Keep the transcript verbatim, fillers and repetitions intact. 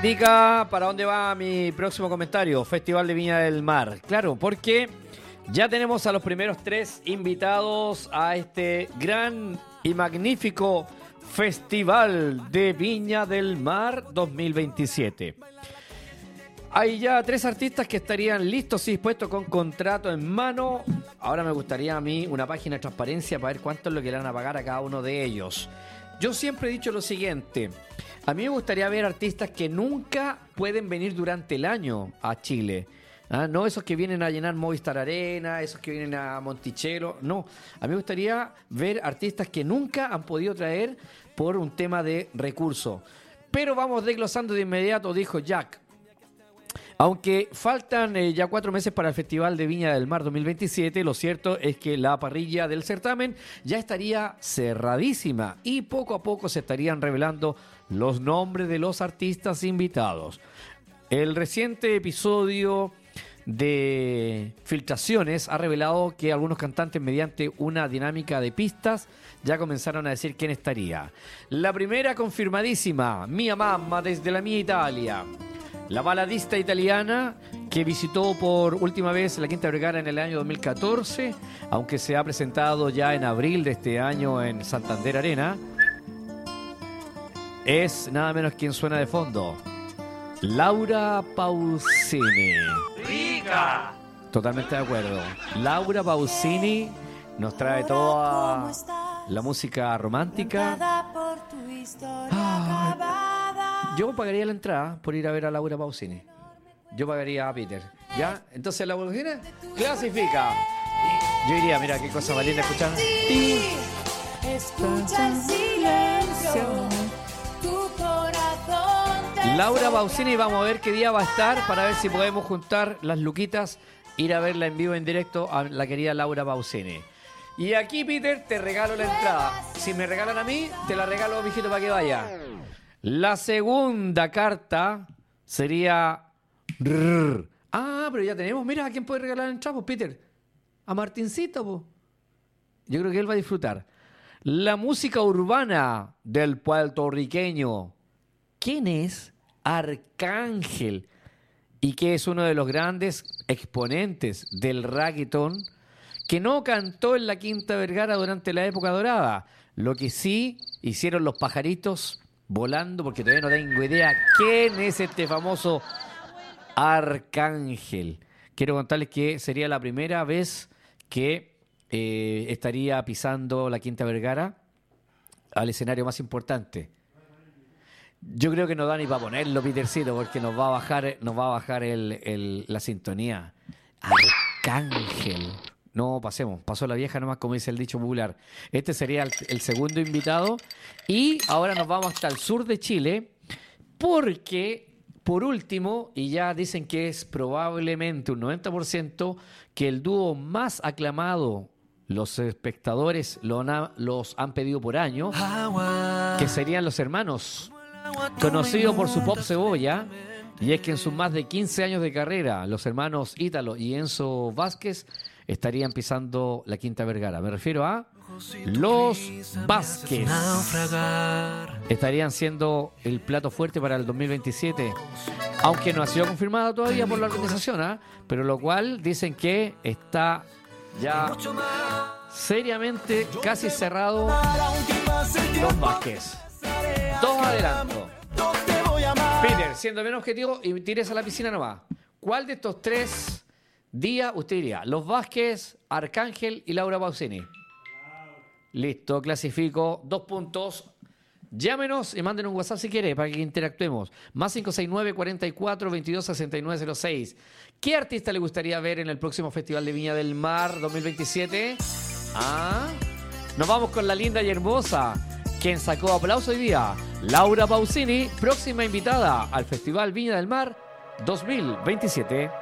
Indica para dónde va mi próximo comentario, Festival de Viña del Mar. Claro, porque ya tenemos a los primeros tres invitados a este gran y magnífico Festival de Viña del Mar dos mil veintisiete. Hay ya tres artistas que estarían listos y dispuestos con contrato en mano. Ahora me gustaría a mí una página de transparencia para ver cuánto es lo que le van a pagar a cada uno de ellos. Yo siempre he dicho lo siguiente. A mí me gustaría ver artistas que nunca pueden venir durante el año a Chile. ¿Ah? No esos que vienen a llenar Movistar Arena, esos que vienen a Monticello. No, a mí me gustaría ver artistas que nunca han podido traer por un tema de recursos. Pero vamos desglosando de inmediato, dijo Jack. Aunque faltan eh, ya cuatro meses para el Festival de Viña del Mar dos mil veintisiete, lo cierto es que la parrilla del certamen ya estaría cerradísima y poco a poco se estarían revelando los nombres de los artistas invitados. El reciente episodio de Filtraciones ha revelado que algunos cantantes, mediante una dinámica de pistas, ya comenzaron a decir quién estaría. La primera confirmadísima, Mia Mamma desde la Mia Italia. La baladista italiana que visitó por última vez la Quinta Vergara en el año dos mil catorce, aunque se ha presentado ya en abril de este año en Santander Arena, es nada menos quien suena de fondo. Laura Pausini. ¡Rica! Totalmente de acuerdo. Laura Pausini nos trae toda la música romántica. Ah, yo pagaría la entrada por ir a ver a Laura Pausini. Yo pagaría a Peter. ¿Ya? Entonces Laura Pausini clasifica. Yo iría, mira qué cosa más linda escuchar. Escucha en silencio. Laura Pausini, vamos a ver qué día va a estar para ver si podemos juntar las luquitas, ir a verla en vivo, en directo a la querida Laura Pausini. Y aquí, Peter, te regalo la entrada. Si me regalan a mí, te la regalo, mijito, para que vaya. La segunda carta sería... Ah, pero ya tenemos. Mira, ¿a quién puede regalar la entrada, pues, Peter? A Martincito, pues. Yo creo que él va a disfrutar. La música urbana del puertorriqueño. ¿Quién es Arcángel? Y que es uno de los grandes exponentes del reggaetón, que no cantó en la Quinta Vergara durante la época dorada. Lo que sí hicieron los pajaritos volando, porque todavía no tengo idea quién es este famoso Arcángel. Quiero contarles que sería la primera vez que eh, estaría pisando la Quinta Vergara al escenario más importante. Yo creo que no da ni para ponerlo, Petercito, porque nos va a bajar, nos va a bajar el, el, la sintonía. Arcángel. No, pasemos. Pasó la vieja nomás, como dice el dicho popular. Este sería el, el segundo invitado. Y ahora nos vamos hasta el sur de Chile, porque, por último, y ya dicen que es probablemente un noventa por ciento, que el dúo más aclamado, los espectadores lo na, los han pedido por año, que serían los hermanos, conocidos por su pop cebolla. Y es que en sus más de quince años de carrera, los hermanos Ítalo y Enzo Vázquez estarían pisando la Quinta Vergara. Me refiero a los Vázquez. Estarían siendo el plato fuerte para el dos mil veintisiete, aunque no ha sido confirmado todavía por la organización, ¿eh? Pero lo cual dicen que está ya seriamente casi cerrado los Vázquez. Dos adelanto. Peter, siendo bien objetivo, y tires a la piscina nomás. ¿Cuál de estos tres días usted diría? Los Vázquez, Arcángel y Laura Pausini. Listo, clasifico. Dos puntos. Llámenos y manden un WhatsApp si quiere para que interactuemos. Más cinco seis nueve, cuatro cuatro, veintidós, sesenta y nueve cero seis. ¿Qué artista le gustaría ver en el próximo Festival de Viña del Mar dos mil veintisiete? Ah, nos vamos con la linda y hermosa, quien sacó aplauso hoy día, Laura Pausini, próxima invitada al Festival Viña del Mar dos mil veintisiete.